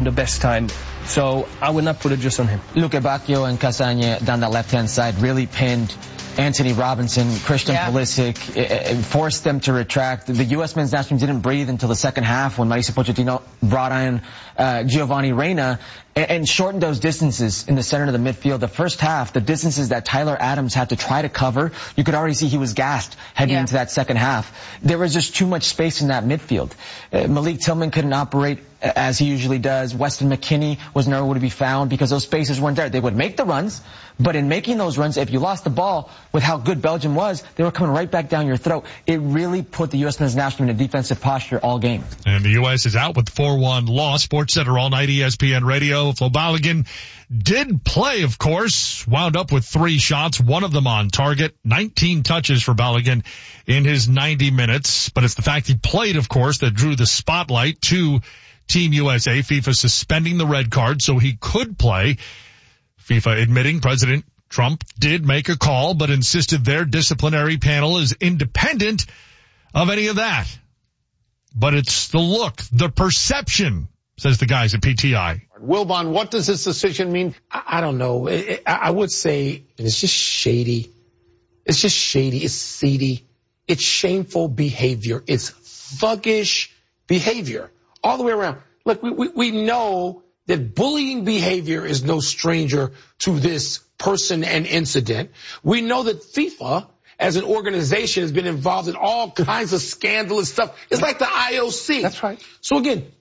the best time. So I would not put it just on him. Luke Bacchio and Casagne down that left-hand side really pinned Anthony Robinson, Christian Pulisic, forced them to retract. The U.S. men's national team didn't breathe until the second half when Mauricio Pochettino brought in Giovanni Reyna and shortened those distances in the center of the midfield. The first half, the distances that Tyler Adams had to try to cover, you could already see he was gassed heading into that second half. There was just too much space in that midfield. Malik Tillman couldn't operate as he usually does. Weston McKennie was nowhere to be found because those spaces weren't there. They would make the runs, but in making those runs, if you lost the ball with how good Belgium was, they were coming right back down your throat. It really put the U.S. men's national team in a defensive posture all game. And the U.S. is out with the 4-1 loss. Sports Center all night, ESPN Radio. Flo Balogun did play, of course, wound up with 3 shots, one of them on target, 19 touches for Balogun in his 90 minutes. But it's the fact he played, of course, that drew the spotlight to Team USA. FIFA suspending the red card so he could play. FIFA admitting President Trump did make a call, but insisted their disciplinary panel is independent of any of that. But it's the look, the perception, says the guys at PTI. Wilbon, what does this decision mean? I don't know. I would say it's just shady. It's just shady. It's seedy. It's shameful behavior. It's thuggish behavior all the way around. Look, we know that bullying behavior is no stranger to this person and incident. We know that FIFA as an organization has been involved in all kinds of scandalous stuff. It's like the IOC. That's right. So again,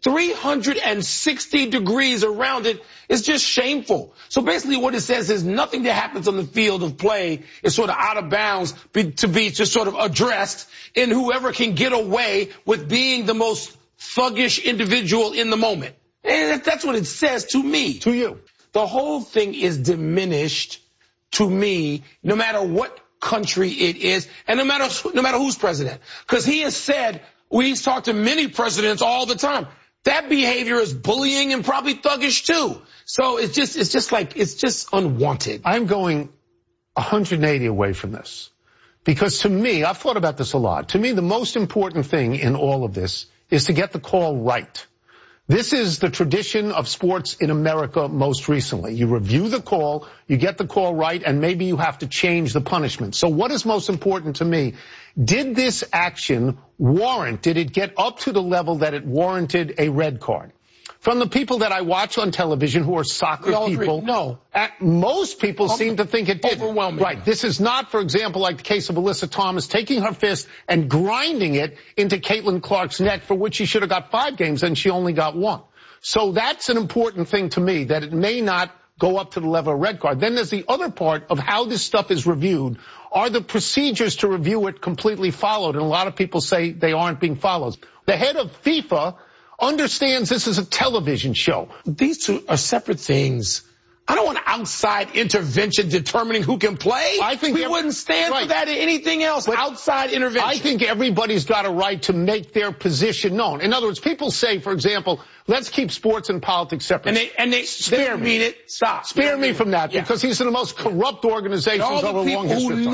360 degrees around it is just shameful. So basically what it says is nothing that happens on the field of play is sort of out of bounds to be just sort of addressed in whoever can get away with being the most thuggish individual in the moment. And that's what it says to me. To you. The whole thing is diminished to me, no matter what country it is, and no matter who's president. Because he has said, he's talked to many presidents all the time. That behavior is bullying and probably thuggish too. So it's just unwanted. I'm going 180 away from this. Because to me, I've thought about this a lot. To me, the most important thing in all of this is to get the call right. This is the tradition of sports in America most recently. You review the call, you get the call right, and maybe you have to change the punishment. So what is most important to me? Did this action did it get up to the level that it warranted a red card? From the people that I watch on television who are soccer people, no. Most people seem to think it did. Overwhelming. Right. This is not, for example, like the case of Alyssa Thomas taking her fist and grinding it into Caitlin Clark's neck, for which she should have got 5 games and she only got 1. So that's an important thing to me, that it may not go up to the level of red card. Then there's the other part of how this stuff is reviewed. Are the procedures to review it completely followed? And a lot of people say they aren't being followed. The head of FIFA understands this is a television show. These two are separate things. I don't want outside intervention determining who can play. I think we wouldn't stand for that in anything else. But outside intervention. I think everybody's got a right to make their position known. In other words, people say, for example, let's keep sports and politics separate. And they spare me. Mean it. Stop. Spare me from that, because these are the most corrupt organizations over a long history of time.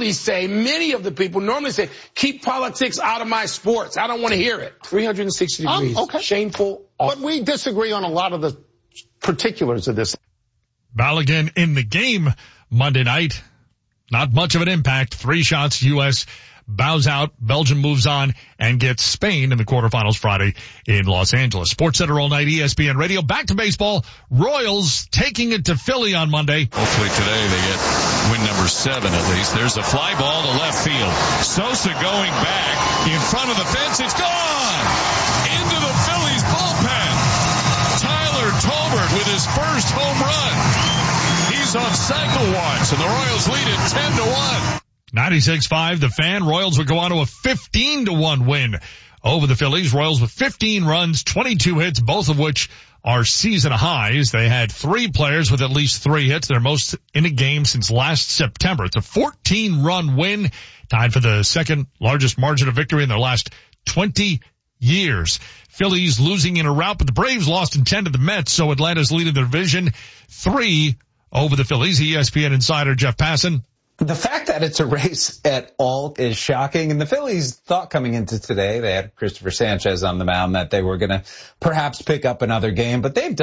Many of the people normally say, keep politics out of my sports. I don't want to hear it. 360 degrees. Okay. Shameful. But we disagree on a lot of the particulars of this. Balogun in the game Monday night. Not much of an impact. 3 shots. U.S. bows out. Belgium moves on and gets Spain in the quarterfinals Friday in Los Angeles. Sports Center all night, ESPN Radio. Back to baseball. Royals taking it to Philly on Monday. Hopefully today they get win number 7 at least. There's a fly ball to left field. Sosa going back in front of the fence. It's gone into the Phillies bullpen. Tyler Tolbert with his first home run. He's on cycle once, and the Royals lead it 10-1. 96.5, The Fan. Royals would go on to a 15-1 win over the Phillies. Royals with 15 runs, 22 hits, both of which are season highs. They had 3 players with at least 3 hits, their most in a game since last September. It's a 14-run win, tied for the second largest margin of victory in their last 20 years. Phillies losing in a rout, but the Braves lost in 10 to the Mets, so Atlanta's leading the division 3 over the Phillies. ESPN insider Jeff Passan. The fact that it's a race at all is shocking. And the Phillies thought coming into today, they had Christopher Sanchez on the mound, that they were going to perhaps pick up another game, but they've